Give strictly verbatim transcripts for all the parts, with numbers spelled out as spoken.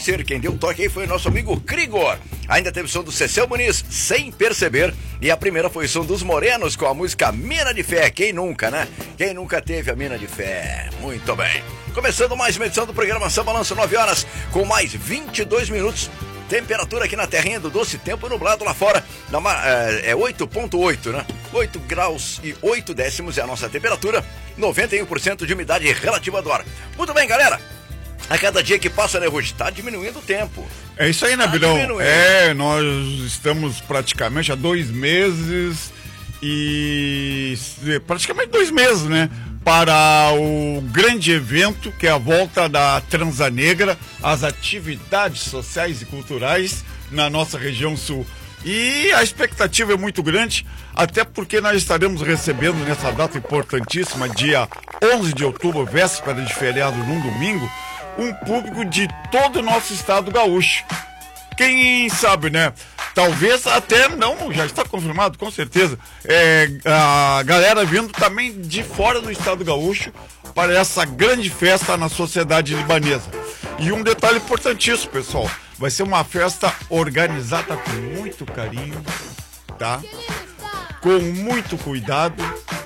acontecer. Quem deu o toque aí foi o nosso amigo Krigor. Ainda teve som do Cecil Muniz, Sem Perceber. E a primeira foi o som dos Morenos com a música Mina de Fé. Quem nunca, né? Quem nunca teve a Mina de Fé? Muito bem. Começando mais uma edição do programa São Balanço, nove horas, com mais vinte e dois minutos. Temperatura aqui na terrinha do Doce, tempo nublado lá fora. Na, é, é oito ponto oito, né? oito graus e oito décimos é a nossa temperatura. noventa e um por cento de umidade relativa do ar. Muito bem, galera. A cada dia que passa, né, Ruth? Tá diminuindo o tempo. É isso aí, né, Bilhão? Tá é, nós estamos praticamente há dois meses e... praticamente dois meses, né? Para o grande evento que é a volta da Transanegra, as atividades sociais e culturais na nossa região sul. E a expectativa é muito grande, até porque nós estaremos recebendo nessa data importantíssima, dia onze de outubro, véspera de feriado num domingo, um público de todo o nosso estado gaúcho. Quem sabe, né? Talvez até não, já está confirmado, com certeza. É, a galera vindo também de fora do estado gaúcho para essa grande festa na sociedade libanesa. E um detalhe importantíssimo, pessoal. Vai ser uma festa organizada com muito carinho, tá? Com muito cuidado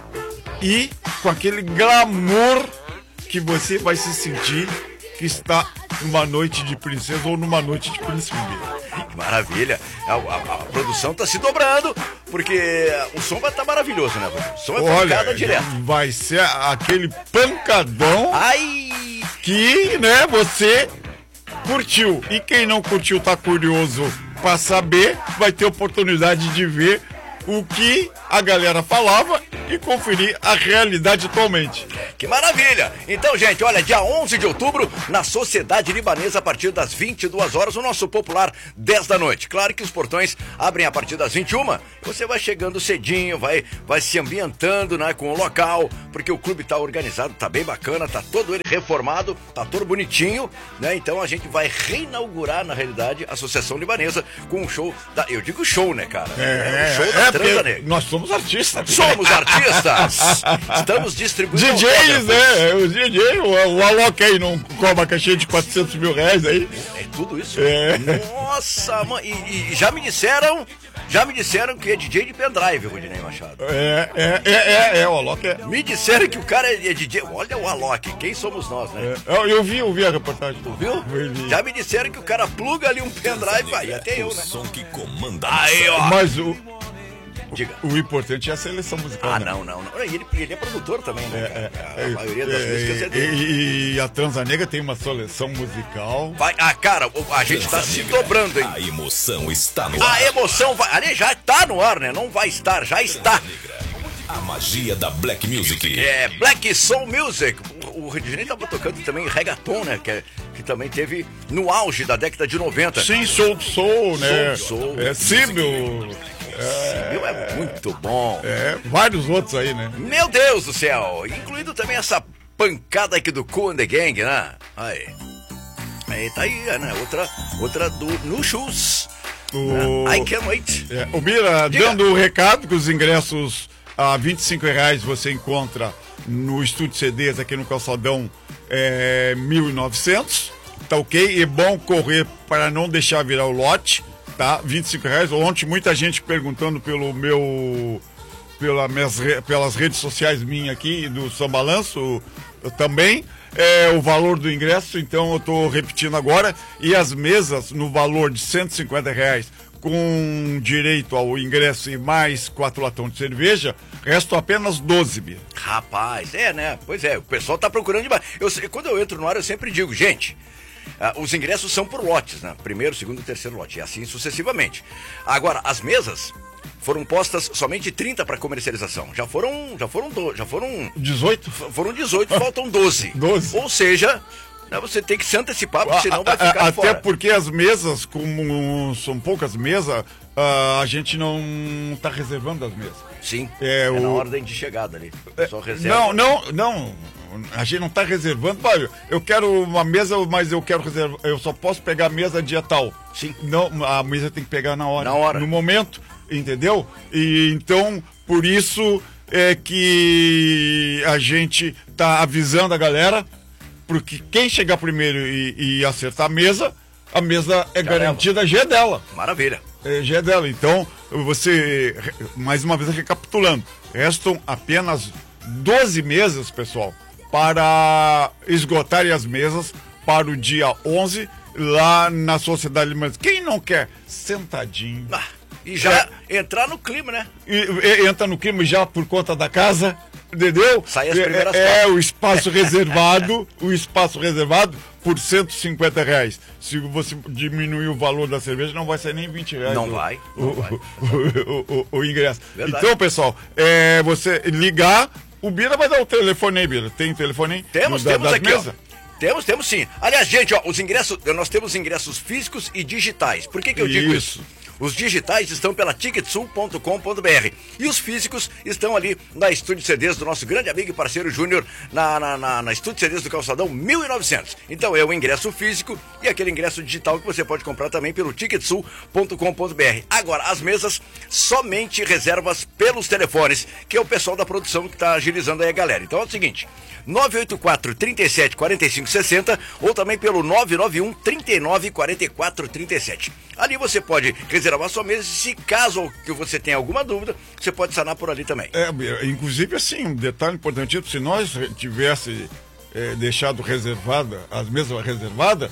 e com aquele glamour que você vai se sentir que está numa noite de princesa ou numa noite de príncipe. Que maravilha. A, a, a produção tá se dobrando, porque o som vai estar tá maravilhoso, né? O som é pancada direto. Vai ser aquele pancadão. Ai! Que, né, você curtiu. E quem não curtiu, tá curioso pra saber, vai ter oportunidade de ver o que a galera falava e conferir a realidade atualmente. Que maravilha! Então, gente, olha, dia onze de outubro, na Sociedade Libanesa, a partir das vinte e duas horas, o nosso popular dez da noite. Claro que os portões abrem a partir das vinte e uma. Você vai chegando cedinho, vai, vai se ambientando, né, com o local, porque o clube tá organizado, tá bem bacana, tá todo ele reformado, tá todo bonitinho, né? Então a gente vai reinaugurar, na realidade, a Associação Libanesa com um show da... Eu digo show, né, cara? É, é um show é, da Transanegra. Nós somos artistas. Somos artistas! Estamos distribuindo... D Js, né? O D J, o, o Alok aí não cobra caixinha de quatrocentos mil reais aí. É tudo isso? É. Nossa, mano. E, e já me disseram... Já me disseram que é D J de pendrive, Rodinei Machado. É, é, é, é, é, o Alok é. Me disseram que o cara é D J... Olha o Alok, quem somos nós, né? É, eu, eu vi, eu vi a reportagem. Tu viu? Já me disseram que o cara pluga ali um pendrive, aí até eu, né? Som que comanda. Aí, ó. Mas o... Diga. O importante é a seleção musical. Ah, né? não, não, não. Ele, ele é produtor também, né? É, cara? é, a é, maioria das é, músicas é dele. E, e a Transanegra tem uma seleção musical. Vai, ah, cara, a gente tá se dobrando, hein? A emoção está no ar. A emoção vai. Ali já tá no ar, né? Não vai estar, já está. A magia da Black Music. É, Black Soul Music. O Rodinei tava tocando também reggaeton, né? Que, é, que também teve no auge da década de noventa. Sim, Soul Soul, né? Soul Soul. É, Síbil. É, é muito bom. É, vários outros aí, né? Meu Deus do céu. Incluindo também essa pancada aqui do Cool and the Gang, né? Aí. Aí tá aí, né? Outra, outra do No Shoes. O... I Can't Wait. É, o Bira, Diga. dando o recado que os ingressos a vinte e cinco reais você encontra no Estúdio C Ds aqui no Calçadão é, mil e novecentos, tá ok? É bom correr para não deixar virar o lote, tá? vinte e cinco reais. Ontem muita gente perguntando pelo meu, pela minhas, pelas redes sociais minhas aqui do São Balanço também. É o valor do ingresso, então eu tô repetindo agora. E as mesas no valor de cento e cinquenta reais, com direito ao ingresso e mais quatro latões de cerveja, restam apenas doze, Bia. Rapaz, é, né? Pois é, o pessoal tá procurando demais. Eu, quando eu entro no ar, eu sempre digo, gente, uh, os ingressos são por lotes, né? Primeiro, segundo e terceiro lote, e assim sucessivamente. Agora, as mesas foram postas somente trinta para comercialização. Já foram, já foram, do, já foram dezoito? Foram dezoito, faltam doze. doze. Ou seja, você tem que se antecipar, porque senão vai ficar Até fora. porque as mesas, como são poucas mesas, a gente não está reservando as mesas. Sim, é, é o... na ordem de chegada ali. Só reserva. Não, não, não. A gente não está reservando. Olha, eu quero uma mesa, mas eu quero reservar. Eu só posso pegar a mesa dia tal. Sim. Não, a mesa tem que pegar na hora. Na hora. No momento, entendeu? E então, por isso é que a gente tá avisando a galera, porque quem chegar primeiro e, e acertar a mesa a mesa é já garantida, leva. Já é dela. Maravilha. É, já é dela. Então, você, mais uma vez recapitulando, restam apenas doze mesas, pessoal, para esgotarem as mesas para o dia onze, lá na Sociedade Libanesa. Quem não quer? Sentadinho. Ah, e já é, entrar no clima, né? E, e, entra no clima já por conta da casa, entendeu? Sai as primeiras É, é o espaço reservado, o espaço reservado por cento e cinquenta reais. Se você diminuir o valor da cerveja, não vai ser nem vinte reais. Não o, vai. Não o, vai. O, o, o, o ingresso. Verdade. Então, pessoal, é, você ligar, o Bira vai dar o telefone aí, Bira. Tem telefone aí? Temos, no, temos da, aqui, mesa? ó. Temos, temos sim. Aliás, gente, ó, os ingressos, nós temos ingressos físicos e digitais. Por que que eu digo isso? isso? Os digitais estão pela ticketsul ponto com ponto br e os físicos estão ali na Estúdio C Ds do nosso grande amigo e parceiro Júnior, na, na, na, na Estúdio C Ds do Calçadão mil e novecentos. Então é o ingresso físico e aquele ingresso digital que você pode comprar também pelo ticketsul ponto com ponto br. Agora, as mesas somente reservas pelos telefones, que é o pessoal da produção que está agilizando aí a galera. Então é o seguinte, nove oito quatro, trinta e sete, quarenta e cinco, sessenta ou também pelo nove nove um, trinta e nove, quarenta e quatro, trinta e sete. Ali você pode reservar a sua mesa e se caso que você tenha alguma dúvida, você pode sanar por ali também. É, inclusive assim, um detalhe importante, se nós tivesse é, deixado reservada, as mesas reservadas,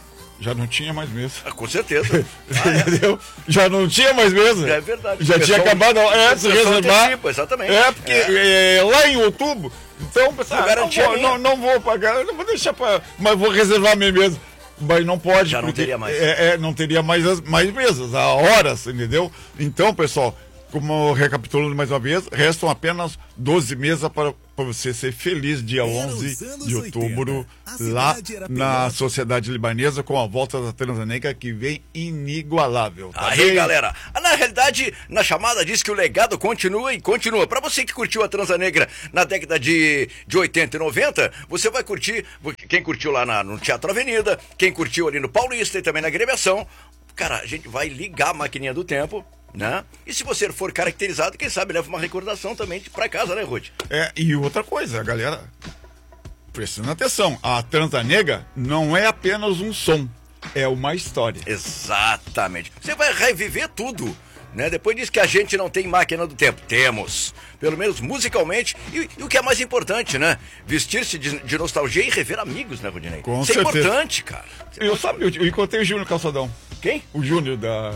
já não tinha mais mesa. Ah, com certeza. Ah, é. Entendeu? Já não tinha mais mesa. É verdade. Já tinha acabado. É, se reservar. Tipo, exatamente. É, porque é. É, lá em outubro, então, pessoal, não, vou, não, não vou pagar, eu não vou deixar para. Mas vou reservar minha mesa. Mas não pode. Já não teria mais. É, é, não teria mais, as, mais mesas, há horas, entendeu? Então, pessoal, como recapitulando mais uma vez, restam apenas doze mesas para, para você ser feliz dia onze de outubro, lá na Sociedade Libanesa, com a volta da Transanegra, que vem inigualável. Tá aí, bem? Galera. Na realidade, na chamada diz que o legado continua e continua. Para você que curtiu a Transanegra na década de, de oitenta e noventa, você vai curtir, quem curtiu lá na, no Teatro Avenida, quem curtiu ali no Paulista e também na Gremiação, cara, a gente vai ligar a maquininha do tempo, né? E se você for caracterizado, quem sabe leva uma recordação também pra casa, né, Ruth? É, e outra coisa, galera, prestando atenção, a Transanegra não é apenas um som, é uma história. Exatamente. Você vai reviver tudo, né? Depois diz que a gente não tem máquina do tempo. Temos. Pelo menos musicalmente. E, e o que é mais importante, né? Vestir-se de, de nostalgia e rever amigos, né, Rodinei? Com Isso certeza. É importante, cara. Eu sabe, eu, eu encontrei o Júnior Calçadão. Quem? O Júnior da...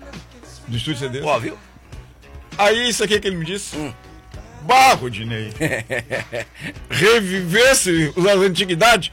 do Estúdio C D. Ó, viu? Aí, isso aqui que ele me disse. Hum. Barro, Dinei. Revivesse as antiguidades.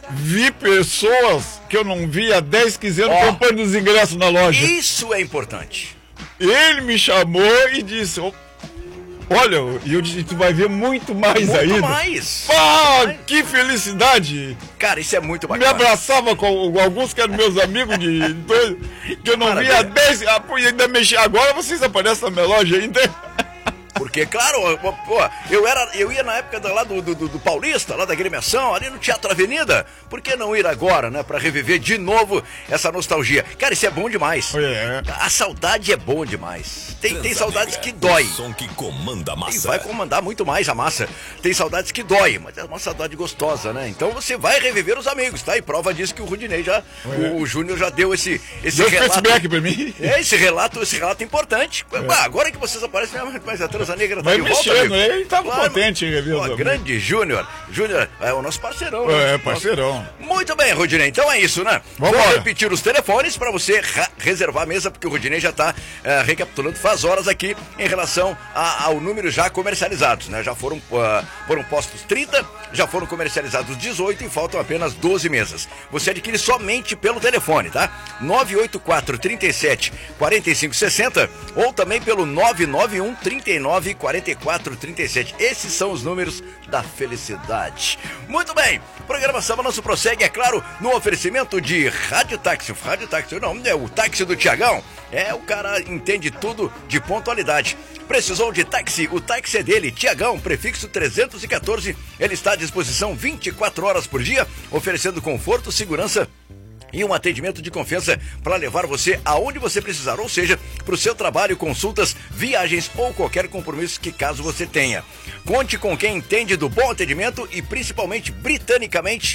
Vi pessoas que eu não vi há dez, quinze anos oh. comprando os ingressos na loja. Isso é importante. Ele me chamou e disse... Oh, olha, e eu disse, tu vai ver muito mais muito ainda. mais. Ah, mais. Que felicidade. Cara, isso é muito bacana. Me abraçava com alguns que eram meus amigos de dois, que eu não vi há dez, ah, pô, ainda mexi. Agora vocês aparecem na minha loja ainda. Porque, claro, pô, eu, era, eu ia na época lá do, do, do Paulista, lá da Gremiação, ali no Teatro Avenida. Por que não ir agora, né? Pra reviver de novo essa nostalgia. Cara, isso é bom demais. É. A saudade é bom demais. Tem, tem saudades que dói. O som que comanda a massa. E vai comandar muito mais a massa. Tem saudades que dói, mas é uma saudade gostosa, né? Então você vai reviver os amigos, tá? E prova disso que o Rudinei já, é. o, o Júnior já deu esse, esse deu relato. feedback pra mim. É, esse relato, esse relato importante. É. Ah, agora que vocês aparecem, mas a Transanegra tá vai de mexendo, volta, amigo. Ele tava claro, contente em rever os amigos. Grande Júnior. Júnior é o nosso parceirão. Né? É, parceirão. Muito bem, Rudinei. Então é isso, né? Vamos Vou repetir os telefones para você reservar a mesa, porque o Rudinei já tá uh, recapitulando faz horas aqui em relação a, ao número já comercializados, né? Já foram, uh, foram postos trinta, já foram comercializados dezoito e faltam apenas doze mesas. Você adquire somente pelo telefone, tá? nove oito quatro, trinta e sete, quarenta e cinco, sessenta ou também pelo nove nove um, trinta e nove, quarenta e quatro, trinta e sete. Esses são os números da felicidade. Muito bem, o programa Samba Nosso prossegue, é claro, no oferecimento de Rádio Táxi. Rádio Táxi, não, é o táxi do Tiagão. É, o cara entende tudo de pontualidade. Precisou de táxi? O táxi é dele, Tiagão, prefixo trezentos e quatorze. Ele está à disposição vinte e quatro horas por dia, oferecendo conforto, segurança e um atendimento de confiança para levar você aonde você precisar, ou seja, para o seu trabalho, consultas, viagens ou qualquer compromisso que caso você tenha. Conte com quem entende do bom atendimento e principalmente britanicamente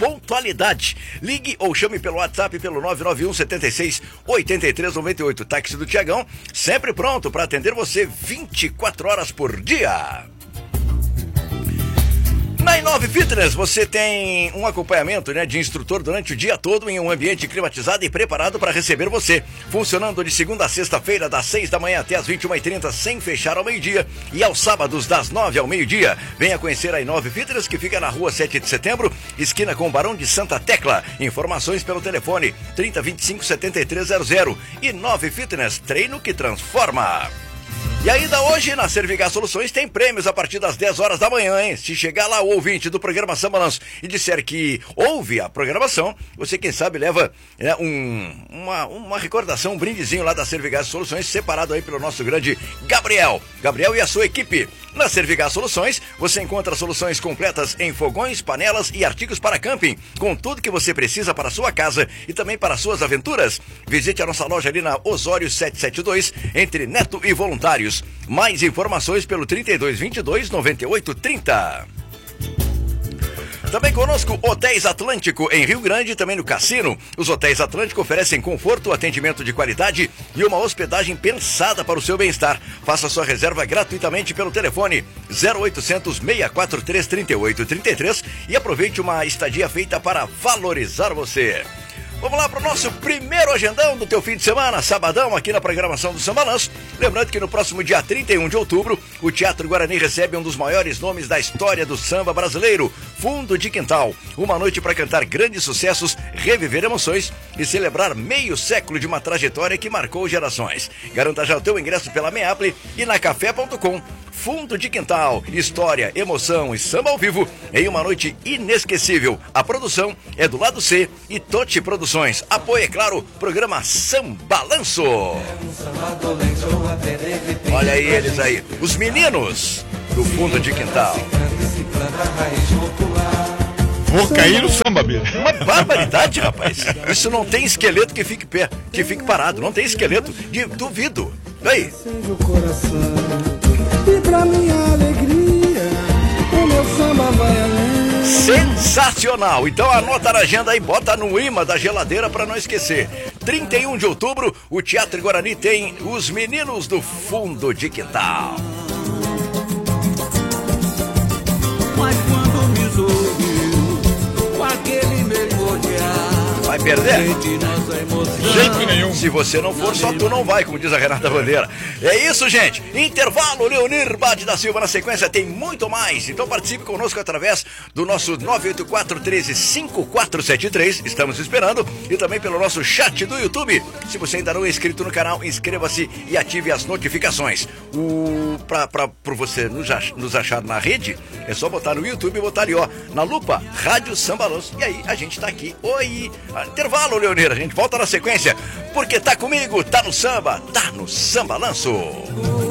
pontualidade. Ligue ou chame pelo WhatsApp pelo nove nove um sete seis oito três nove oito. Táxi do Tiagão, sempre pronto para atender você vinte e quatro horas por dia. Na Inove Fitness você tem um acompanhamento, né, de instrutor durante o dia todo em um ambiente climatizado e preparado para receber você. Funcionando de segunda a sexta-feira, das seis da manhã até as vinte e uma e trinta, sem fechar ao meio-dia. E aos sábados, das nove ao meio-dia. Venha conhecer a Inove Fitness, que fica na rua sete de setembro, esquina com o Barão de Santa Tecla. Informações pelo telefone trinta, vinte e cinco, setenta e três zero zero. Inove Fitness, treino que transforma. E ainda hoje, na Servigar Soluções, tem prêmios a partir das dez horas da manhã, hein? Se chegar lá o ouvinte do programa Samba Balanço e disser que ouve a programação, você, quem sabe, leva, né, um, uma, uma recordação, um brindezinho lá da Servigar Soluções, separado aí pelo nosso grande Gabriel. Gabriel e a sua equipe. Na Servigar Soluções, você encontra soluções completas em fogões, panelas e artigos para camping, com tudo que você precisa para a sua casa e também para suas aventuras. Visite a nossa loja ali na Osório setecentos e setenta e dois, entre Neto e Voluntários. Mais informações pelo trinta e dois, vinte e dois, noventa e oito, trinta. Também conosco, Hotéis Atlântico, em Rio Grande, também no Cassino. Os Hotéis Atlântico oferecem conforto, atendimento de qualidade e uma hospedagem pensada para o seu bem-estar. Faça sua reserva gratuitamente pelo telefone zero oitocentos, seis quatro três, trinta e oito, trinta e três e aproveite uma estadia feita para valorizar você. Vamos lá para o nosso primeiro agendão do teu fim de semana, sabadão, aqui na programação do Samba Balanço. Lembrando que no próximo dia trinta e um de outubro, o Teatro Guarani recebe um dos maiores nomes da história do samba brasileiro, Fundo de Quintal. Uma noite para cantar grandes sucessos, reviver emoções e celebrar meio século de uma trajetória que marcou gerações. Garanta já o teu ingresso pela Meaple e na café ponto com. Fundo de Quintal, história, emoção e samba ao vivo em uma noite inesquecível. A produção é do Lado C e Totti Produções. Apoio, é claro, programa Samba Balanço. Olha aí eles aí, os meninos do Fundo de Quintal. Vou cair no samba, bicho. Uma barbaridade, rapaz. Isso não tem esqueleto que fique pé, que fique parado. Não tem esqueleto de duvido. Daí. E pra minha alegria, o meu samba vai além. Sensacional! Então anota na agenda aí, bota no imã da geladeira pra não esquecer. trinta e um de outubro, o Teatro Guarani tem os meninos do Fundo de Quintal. Mas quando me sorriu, com aquele mesmo olhar, Vai perder? Jeito nenhum. Se você não for, só tu não vai, como diz a Renata Bandeira. É isso, gente. Intervalo, Leonir Bade da Silva. Na sequência tem muito mais. Então participe conosco através do nosso nove oito quatro, um três, cinco quatro sete três. Estamos esperando. E também pelo nosso chat do YouTube. Se você ainda não é inscrito no canal, inscreva-se e ative as notificações. O... Pra, pra, pra você nos, ach... nos achar na rede, é só botar no YouTube e botar ali, ó, na lupa, Rádio Samba Balanço. E aí a gente tá aqui. Oi! Intervalo, Leonir. A gente volta na sequência. Porque tá comigo, tá no samba, tá no Samba Balanço.